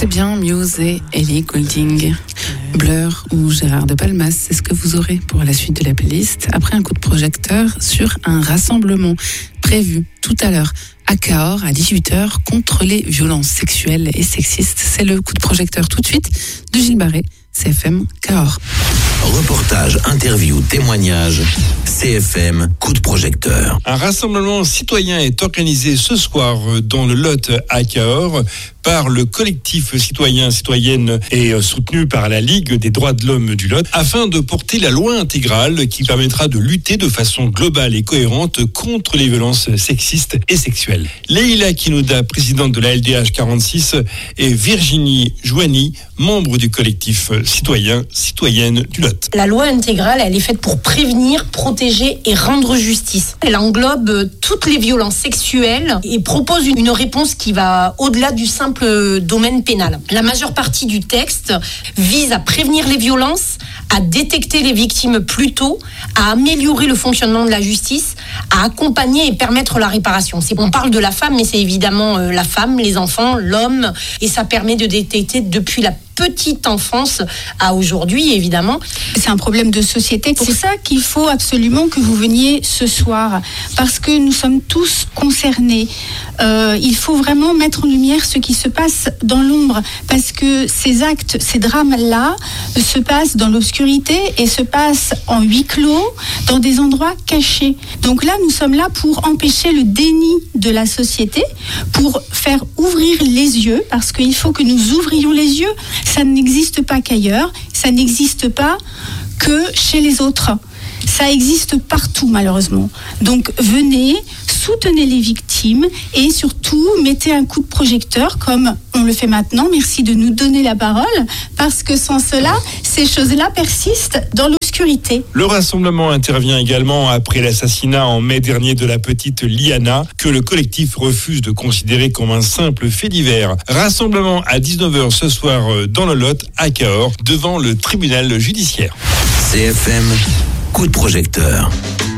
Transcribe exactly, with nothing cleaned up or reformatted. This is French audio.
C'est bien Muse et Ellie Goulding. Blur ou Gérard de Palmas, c'est ce que vous aurez pour la suite de la playlist après un coup de projecteur sur un rassemblement prévu tout à l'heure à Cahors à dix-huit heures contre les violences sexuelles et sexistes. C'est le coup de projecteur tout de suite de Gilles Barré, C F M Cahors. Reportage, interview, témoignage, C F M, coup de projecteur. Un rassemblement citoyen est organisé ce soir dans le Lot à Cahors par le collectif citoyen citoyenne et soutenu par la Ligue des droits de l'homme du Lot afin de porter la loi intégrale qui permettra de lutter de façon globale et cohérente contre les violences sexistes et sexuelles. Leïla Kinouda, présidente de la L D H quarante-six, et Virginie Joigny, membre du collectif citoyen citoyenne du Lot. La loi intégrale, elle est faite pour prévenir, protéger et rendre justice. Elle englobe toutes les violences sexuelles et propose une réponse qui va au-delà du simple domaine pénal. La majeure partie du texte vise à prévenir les violences, à détecter les victimes plus tôt, à améliorer le fonctionnement de la justice, à accompagner et permettre la réparation. C'est, on parle de la femme, mais c'est évidemment euh, la femme, les enfants, l'homme, et ça permet de détecter depuis la petite enfance à aujourd'hui, évidemment. C'est un problème de société. C'est pour ça qu'il faut absolument que vous veniez ce soir, parce que nous sommes tous concernés. Euh, il faut vraiment mettre en lumière ce qui se passe dans l'ombre, parce que ces actes, ces drames-là se passent dans l'obscurité et se passent en huis clos, dans des endroits cachés. Donc là, nous sommes là pour empêcher le déni de la société, pour faire ouvrir les yeux, parce qu'il faut que nous ouvrions les yeux. Ça n'existe pas qu'ailleurs, ça n'existe pas que chez les autres. Ça existe partout, malheureusement. Donc, venez, soutenez les victimes et surtout, mettez un coup de projecteur comme on le fait maintenant. Merci de nous donner la parole, parce que sans cela, ces choses-là persistent dans l'obscurité. Le rassemblement intervient également après l'assassinat en mai dernier de la petite Liana, que le collectif refuse de considérer comme un simple fait divers. Rassemblement à dix-neuf heures ce soir dans le Lot, à Cahors, devant le tribunal judiciaire. C F M, coup de projecteur.